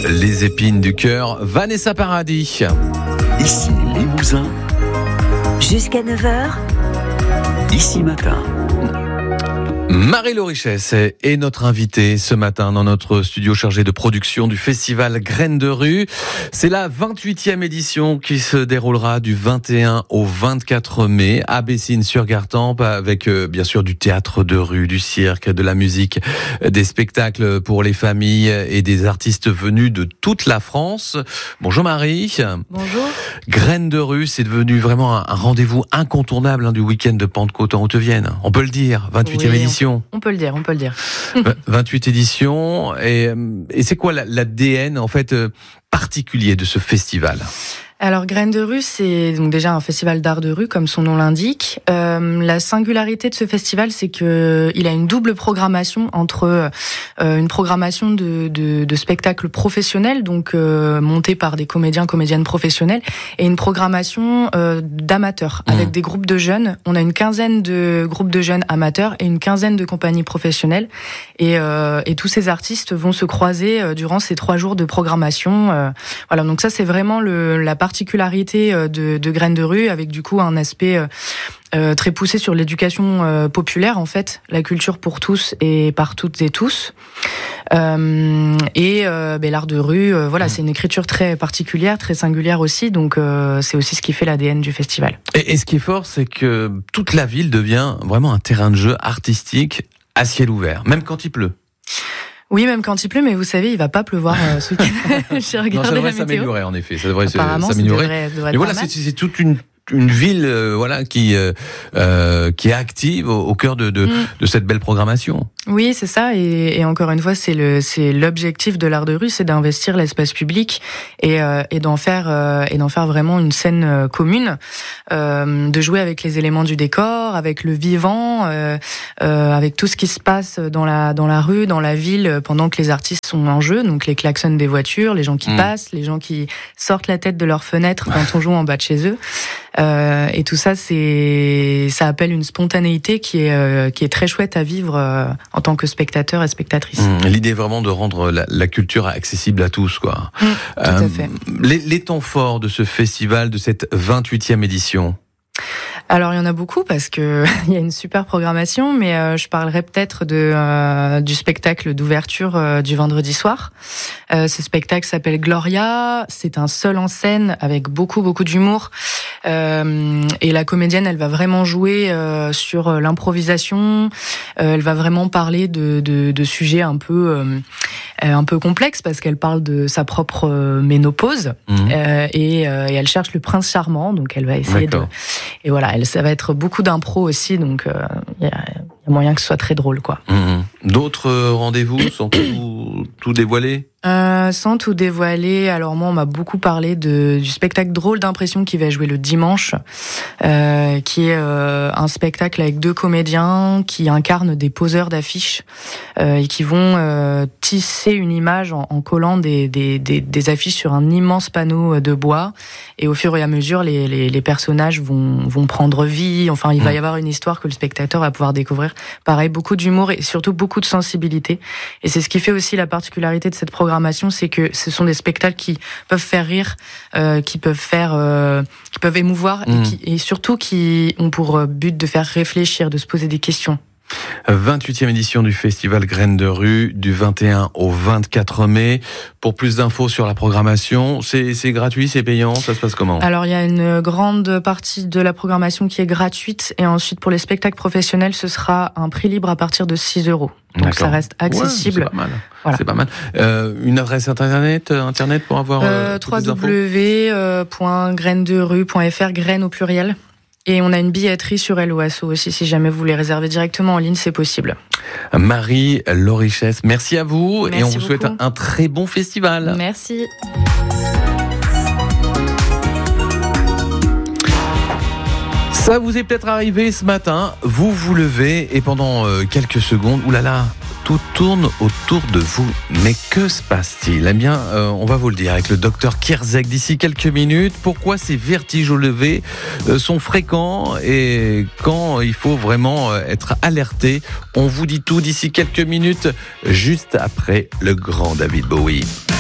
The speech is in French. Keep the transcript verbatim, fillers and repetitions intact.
Les épines du cœur, Vanessa Paradis. Ici Limousin. Jusqu'à neuf heures. Ici Matin. Marie-Laure Richesse est notre invitée ce matin dans notre studio chargé de production du festival Graines de rue. C'est la vingt-huitième édition qui se déroulera du vingt et un au vingt-quatre mai à Bessines-sur-Gartempe avec euh, bien sûr du théâtre de rue, du cirque, de la musique, des spectacles pour les familles et des artistes venus de toute la France. Bonjour Marie. Bonjour. Graines de rue, c'est devenu vraiment un, un rendez-vous incontournable hein, du week-end de Pentecôte en Haute-Vienne. On peut le dire, vingt-huitième Oui, édition. On peut le dire, on peut le dire. vingt-huit éditions. Et, et c'est quoi l'A D N en fait particulier de ce festival ? Alors, Graines de rue, c'est donc déjà un festival d'art de rue, comme son nom l'indique. Euh, la singularité de ce festival, c'est que il a une double programmation entre euh, une programmation de, de, de spectacles professionnels, donc euh, montés par des comédiens, comédiennes professionnels, et une programmation euh, d'amateurs, mmh. avec des groupes de jeunes. On a une quinzaine de groupes de jeunes amateurs et une quinzaine de compagnies professionnelles. Et, euh, et tous ces artistes vont se croiser euh, durant ces trois jours de programmation. Euh, voilà, donc ça, c'est vraiment le, la particularité de, de Graines de rue, avec du coup un aspect euh, très poussé sur l'éducation euh, populaire, en fait, la culture pour tous et par toutes et tous. Euh, et euh, ben, l'art de rue, euh, voilà, c'est une écriture très particulière, très singulière aussi, donc euh, c'est aussi ce qui fait l'A D N du festival. Et, et ce qui est fort, c'est que toute la ville devient vraiment un terrain de jeu artistique à ciel ouvert, même quand il pleut. Oui, même quand il pleut, mais vous savez, il va pas pleuvoir euh, ce week-end. J'ai regardé non, ça devrait la météo. s'améliorer, en effet. Ça devrait Apparemment, s'améliorer. Ça devrait, devrait mais voilà, c'est, c'est toute une une ville, euh, voilà, qui euh, euh, qui est active au, au cœur de de, mm. de cette belle programmation. Oui, c'est ça. Et, et encore une fois, c'est le c'est l'objectif de l'art de rue, c'est d'investir l'espace public et euh, et d'en faire euh, et d'en faire vraiment une scène euh, commune, euh, de jouer avec les éléments du décor, avec le vivant, euh, euh, avec tout ce qui se passe dans la dans la rue, dans la ville pendant que les artistes sont en jeu. Donc les klaxons des voitures, les gens qui mm. passent, les gens qui sortent la tête de leur fenêtre quand on joue en bas de chez eux. Euh, et tout ça, c'est, ça appelle une spontanéité qui est, euh, qui est très chouette à vivre euh, en tant que spectateur et spectatrice. Mmh, l'idée est vraiment de rendre la, la culture accessible à tous, quoi. Mmh, tout euh, à fait. Les, les temps forts de ce festival, de cette vingt-huitième édition. Alors il y en a beaucoup parce que il y a une super programmation, mais euh, je parlerai peut-être de euh, du spectacle d'ouverture euh, du vendredi soir. Euh, ce spectacle s'appelle Gloria. C'est un seul en scène avec beaucoup beaucoup d'humour. Euh, et la comédienne, elle va vraiment jouer euh, sur l'improvisation. Euh, elle va vraiment parler de de, de sujets un peu euh, un peu complexes parce qu'elle parle de sa propre ménopause mmh. euh, et, euh, et elle cherche le prince charmant. Donc elle va essayer D'accord. de et voilà. Elle, ça va être beaucoup d'impro aussi, donc il euh, y, y a moyen que ce soit très drôle, quoi. Mmh. D'autres rendez-vous sans tout, tout dévoiler euh, Sans tout dévoiler, alors moi on m'a beaucoup parlé de, du spectacle Drôle d'impression qui va jouer le dimanche, euh, qui est euh, un spectacle avec deux comédiens qui incarnent des poseurs d'affiches euh, et qui vont euh, tisser une image en, en collant des, des, des, des affiches sur un immense panneau de bois, et au fur et à mesure les, les, les personnages vont, vont prendre vie, enfin il va y avoir une histoire que le spectateur va pouvoir découvrir. Pareil, beaucoup d'humour et surtout beaucoup de sensibilité, et c'est ce qui fait aussi la particularité de cette programmation, c'est que ce sont des spectacles qui peuvent faire rire, euh, qui peuvent faire, euh, qui peuvent émouvoir, mmh. et, qui, et surtout qui ont pour but de faire réfléchir, de se poser des questions. vingt-huitième édition du festival Graines de rue, du vingt et un au vingt-quatre mai. Pour plus d'infos sur la programmation, c'est, c'est gratuit, c'est payant, ça se passe comment ? Alors il y a une grande partie de la programmation qui est gratuite, et ensuite pour les spectacles professionnels, ce sera un prix libre à partir de six euros. Donc D'accord. ça reste accessible. Ouais, c'est pas mal. Voilà. C'est pas mal. Euh, une adresse internet, internet pour avoir euh, w w w point graines de rue point f r, graines au pluriel. Et on a une billetterie sur Hello Asso aussi, si jamais vous voulez réserver directement en ligne, c'est possible. Marie-Laure Richesse, merci à vous. Merci et on vous beaucoup. souhaite un, un très bon festival. Merci. Ça vous est peut-être arrivé ce matin, vous vous levez et pendant euh, quelques secondes, oulala, tout tourne autour de vous. Mais que se passe-t-il ? Eh bien, euh, on va vous le dire avec le docteur Kierzek d'ici quelques minutes. Pourquoi ces vertiges au lever euh, sont fréquents et quand il faut vraiment euh, être alerté. On vous dit tout d'ici quelques minutes, juste après le grand David Bowie.